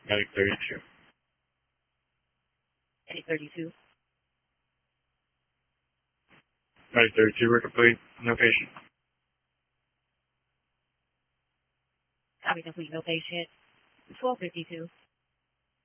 Medic 32. Medic 32. Medic 32, we're complete. No patient. Copy complete, no patient. 1252.